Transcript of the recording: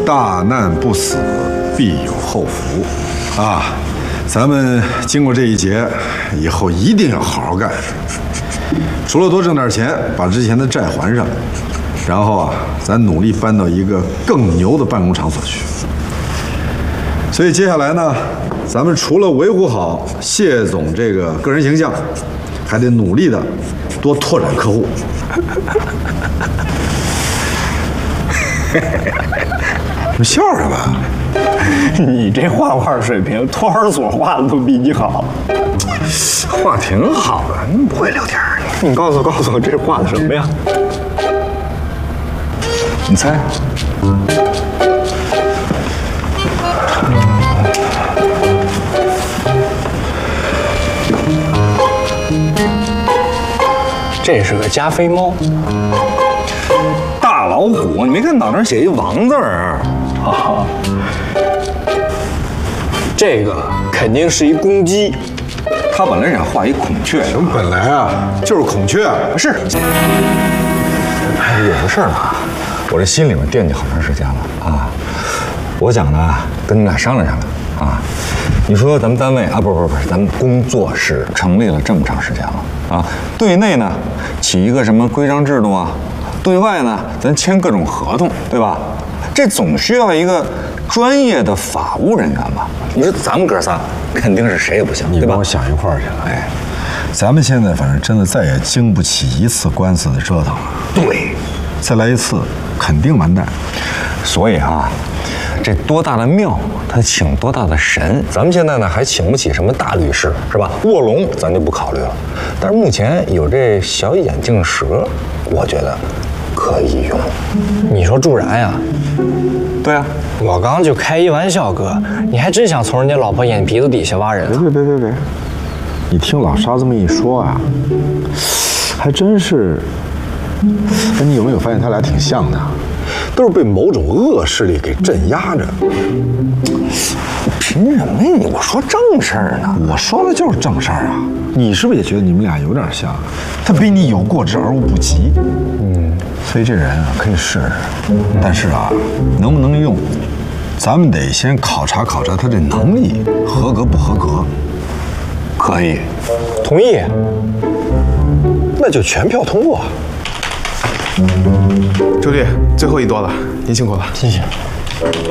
大难不死，必有后福啊！咱们经过这一劫，以后一定要好好干。除了多挣点钱，把之前的债还上，然后啊，咱努力搬到一个更牛的办公场所去。所以接下来呢，咱们除了维护好谢总这个个人形象，还得努力的多拓展客户。你笑什么？ 你这画画水平，托儿所画的都比你好。 画挺好的，你不会聊天。 你告诉我，这画的什么呀？ 你猜？ 这是个加菲猫。 大老虎，你没看脑上写一王字儿？ 啊，这个肯定是一公鸡。 他本来想画一孔雀，什么本来啊，就是孔雀。 是。 哎，有个事儿啊，我这心里面惦记好长时间了啊。我想呢，跟你们俩商量商量啊。你说咱们单位啊，不是，咱们工作室成立了这么长时间了啊，对内呢起一个什么规章制度啊，对外呢咱签各种合同，对吧？这总需要一个专业的法务人员吧？你说咱们哥仨肯定是谁也不行，对吧？ 你跟我想一块儿去了。哎，咱们现在反正真的再也经不起一次官司的折腾了。 对， 再来一次肯定完蛋。 所以啊，这多大的庙，他请多大的神。咱们现在呢还请不起什么大律师，是吧？卧龙咱就不考虑了。但是目前有这小眼镜蛇，我觉得可以用。 你说助燃呀？ 对啊， 我刚刚就开一玩笑，哥，你还真想从人家老婆眼皮子底下挖人？ 别！你听老沙这么一说啊，还真是。哎，你有没有发现他俩挺像的？都是被某种恶势力给镇压着。 凭什么呀你？我说正事儿呢。 我说的就是正事儿啊。你是不是也觉得你们俩有点像？他比你有过之而无不及。所以这人啊可以试试，但是啊，能不能用，咱们得先考察考察他这能力合格不合格。 可以， 同意。 那就全票通过。 周丽，最后一多了，您辛苦了。 谢谢。